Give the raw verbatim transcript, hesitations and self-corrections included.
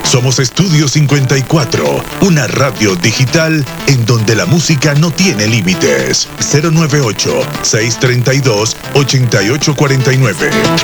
Somos Estudio cincuenta y cuatro, una radio digital en donde la música no tiene límites. cero nueve ocho, seis tres dos, ocho ocho cuatro nueve.